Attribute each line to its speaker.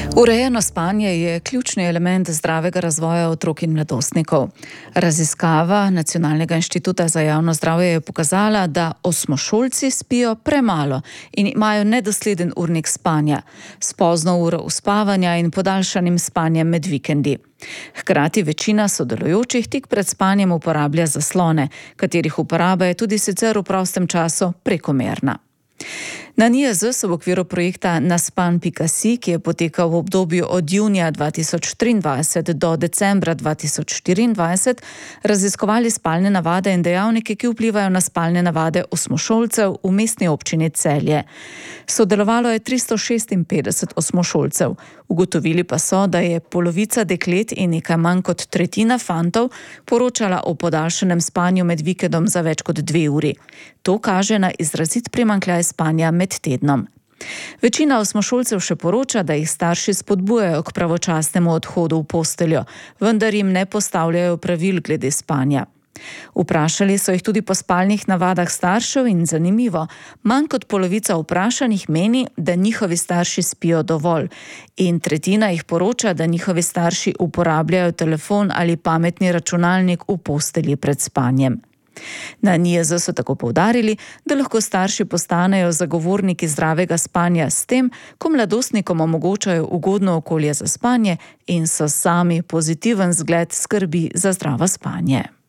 Speaker 1: Urejeno spanje je ključni element zdravega razvoja otrok in mladostnikov. Raziskava Nacionalnega inštituta za javno zdravje je pokazala, da osmošolci spijo premalo in imajo nedosleden urnik spanja, s pozno uro uspavanja in podaljšanim spanjem med vikendi. Hkrati večina sodelujočih tik pred spanjem uporablja zaslone, katerih uporaba je tudi sicer v prostem času prekomerna. Na NIJZ so v okviru projekta Naspan.si, ki je potekal v obdobju od junija 2023 do decembra 2024, raziskovali spalne navade in dejavnike, ki vplivajo na spalne navade osmošolcev v mestni občini Celje. Sodelovalo je 356 osmošolcev. Ugotovili pa so, da je polovica deklet in nekaj manj kot tretjina fantov poročala o podaljšanem spanju med vikendom za več kot 2 uri. To kaže na izrazit primanjkljaj spanja med tednom. Večina osmošolcev še poroča, da jih starši spodbujajo k pravočasnemu odhodu v posteljo, vendar jim ne postavljajo pravil glede spanja. Vprašali so jih tudi po spalnih navadah staršev in zanimivo, manj kot polovica vprašanih meni, da njihovi starši spijo dovolj, in tretjina jih poroča, da njihovi starši uporabljajo telefon ali pametni računalnik v postelji pred spanjem. Na NIJZ so tako poudarili, da lahko starši postanejo zagovorniki zdravega spanja s tem, ko mladostnikom omogočajo ugodno okolje za spanje in so sami pozitiven zgled skrbi za zdravo spanje.